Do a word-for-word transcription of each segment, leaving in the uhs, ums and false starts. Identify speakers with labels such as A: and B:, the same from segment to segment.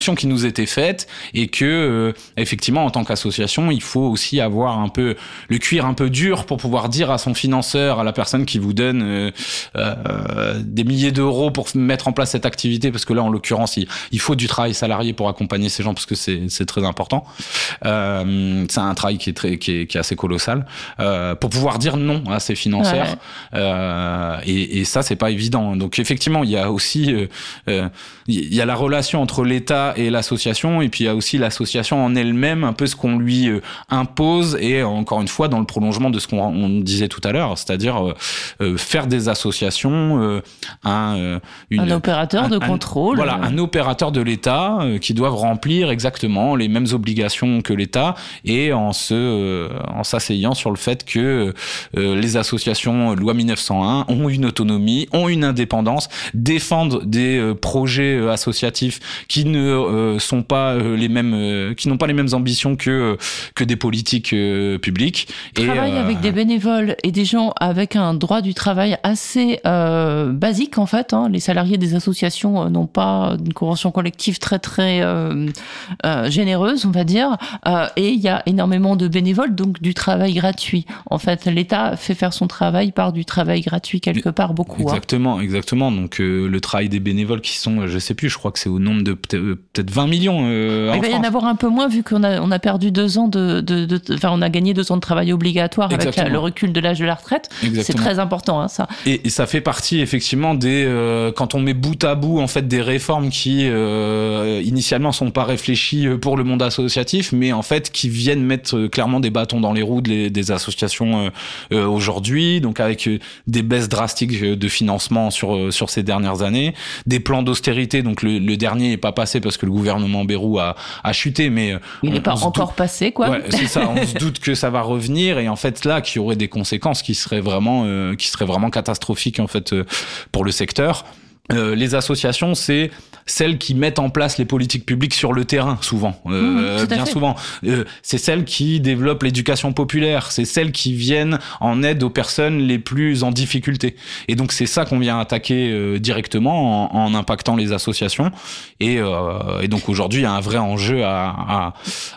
A: qui nous était faite et que euh, effectivement en tant qu'association il faut aussi avoir un peu le cuir un peu dur pour pouvoir dire à son financeur, à la personne qui vous donne euh, euh, des milliers d'euros pour mettre en place cette activité, parce que là en l'occurrence il, il faut du travail salarié pour accompagner ces gens parce que c'est, c'est très important, euh, c'est un travail qui est, très, qui est, qui est assez colossal, euh, pour pouvoir dire non à ses financeurs, ouais. euh, et, et ça c'est pas évident. Donc effectivement il y a aussi euh, euh, il y a la relation entre l'État et l'association, et puis il y a aussi l'association en elle-même, un peu ce qu'on lui euh, impose, et encore une fois dans le prolongement de ce qu'on on disait tout à l'heure, c'est-à-dire euh, euh, faire des associations euh, un, euh, une,
B: un opérateur
A: un,
B: de
A: un,
B: contrôle.
A: Voilà, un opérateur de l'État euh, qui doivent remplir exactement les mêmes obligations que l'État, et en se euh, en s'asseyant sur le fait que euh, les associations loi mille neuf cent un ont une autonomie, ont une indépendance, défendent des euh, projets euh, associatifs qui ne Euh, sont pas euh, les mêmes, euh, qui n'ont pas les mêmes ambitions que euh, que des politiques euh, publiques.
B: Travaillent euh, avec des bénévoles et des gens avec un droit du travail assez euh, basique en fait. Hein. Les salariés des associations euh, n'ont pas une convention collective très très euh, euh, généreuse, on va dire. Euh, et il y a énormément de bénévoles, donc du travail gratuit. En fait, l'État fait faire son travail par du travail gratuit quelque part, beaucoup.
A: Exactement,
B: hein.
A: exactement. Donc euh, le travail des bénévoles qui sont, je sais plus, je crois que c'est au nombre de peut-être, peut-être vingt millions. Euh,
B: Il va y en avoir un peu moins vu qu'on a, on a perdu deux ans de, de, de, de, enfin, on a gagné deux ans de travail obligatoire. Exactement. Avec le recul de l'âge de la retraite. Exactement. C'est très important, hein, ça.
A: Et, et ça fait partie, effectivement, des, euh, quand on met bout à bout, en fait, des réformes qui, euh, initialement sont pas réfléchies pour le monde associatif, mais en fait, qui viennent mettre clairement des bâtons dans les roues des, des associations, euh, euh, aujourd'hui. Donc, avec euh, des baisses drastiques de financement sur, euh, sur ces dernières années, des plans d'austérité. Donc, le, le dernier est pas passé parce que le gouvernement Bayrou a, a chuté, mais
B: il n'est pas encore doute... passé, quoi.
A: Ouais, c'est ça. On se doute que ça va revenir, et en fait là, qu'il y aurait des conséquences qui seraient vraiment, euh, qui seraient vraiment catastrophiques en fait euh, pour le secteur. Euh, les associations, c'est celles qui mettent en place les politiques publiques sur le terrain, souvent, euh, mmh, bien fait. souvent. Euh, c'est celles qui développent l'éducation populaire, c'est celles qui viennent en aide aux personnes les plus en difficulté. Et donc c'est ça qu'on vient attaquer euh, directement en, en impactant les associations. Et, euh, et donc aujourd'hui, il y a un vrai enjeu à, à,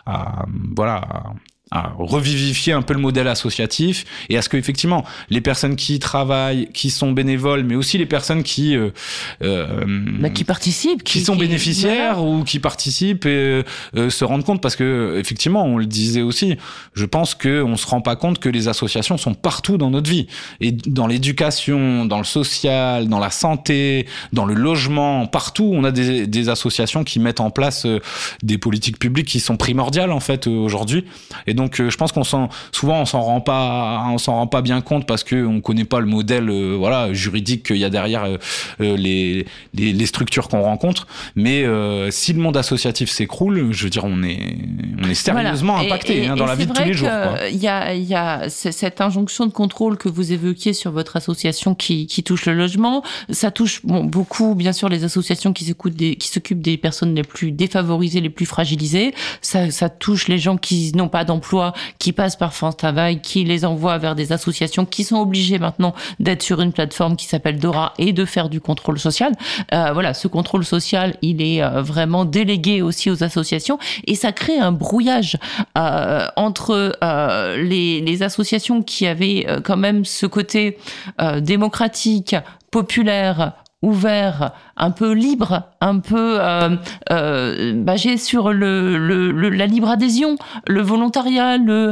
A: à voilà. À, à revivifier un peu le modèle associatif, et à ce que effectivement les personnes qui travaillent, qui sont bénévoles, mais aussi les personnes qui euh, euh,
B: bah, qui participent,
A: qui, qui sont qui, bénéficiaires voilà. ou qui participent, et euh, se rendent compte, parce que effectivement on le disait aussi, je pense que on se rend pas compte que les associations sont partout dans notre vie, et dans l'éducation, dans le social, dans la santé, dans le logement, partout on a des, des associations qui mettent en place euh, des politiques publiques qui sont primordiales en fait euh, aujourd'hui. Et donc, euh, je pense qu'on s'en, souvent, on s'en rend pas, on s'en rend pas bien compte parce que on connaît pas le modèle, euh, voilà, juridique qu'il y a derrière euh, les, les, les structures qu'on rencontre. Mais euh, si le monde associatif s'écroule, je veux dire, on est, on est sérieusement
B: voilà.
A: impacté et, et, hein, dans la vie de tous les jours.
B: Il y a, il y a cette injonction de contrôle que vous évoquiez sur votre association qui, qui touche le logement. Ça touche bon, beaucoup, bien sûr, les associations qui s'occupent des, qui s'occupent des personnes les plus défavorisées, les plus fragilisées. Ça, ça touche les gens qui n'ont pas d'emploi, qui passent par France Travail, qui les envoient vers des associations qui sont obligées maintenant d'être sur une plateforme qui s'appelle Dora et de faire du contrôle social. Euh, voilà, ce contrôle social, il est euh, vraiment délégué aussi aux associations, et ça crée un brouillage euh, entre euh, les, les associations qui avaient euh, quand même ce côté euh, démocratique, populaire, ouvert, un peu libre, un peu euh, euh, basé sur le, le, le, la libre adhésion, le volontariat, le,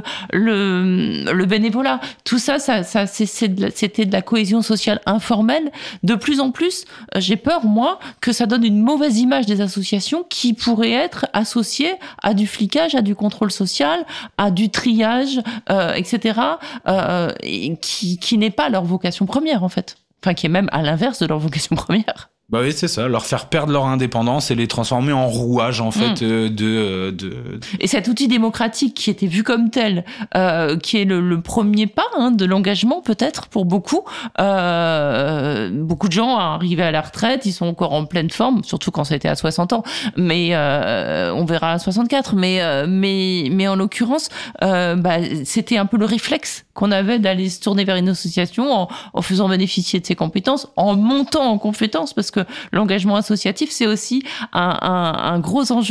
B: le, le bénévolat. Tout ça, ça, ça c'est, c'est de la, c'était de la cohésion sociale informelle. De plus en plus, j'ai peur, moi, que ça donne une mauvaise image des associations qui pourraient être associées à du flicage, à du contrôle social, à du triage, euh, et cetera, euh, et qui, qui n'est pas leur vocation première, en fait. Enfin, qui est même à l'inverse de leur vocation première.
A: Bah oui, c'est ça, leur faire perdre leur indépendance et les transformer en rouage, en fait, mmh. euh, de, de...
B: Et cet outil démocratique qui était vu comme tel, euh, qui est le, le premier pas hein, de l'engagement, peut-être, pour beaucoup. Euh, beaucoup de gens arrivés à la retraite, ils sont encore en pleine forme, surtout quand ça a été à soixante ans, mais euh, on verra à soixante-quatre. Mais, euh, mais, mais en l'occurrence, euh, bah, c'était un peu le réflexe qu'on avait d'aller se tourner vers une association en, en faisant bénéficier de ses compétences, en montant en compétences, parce que l'engagement associatif, c'est aussi un, un, un gros enjeu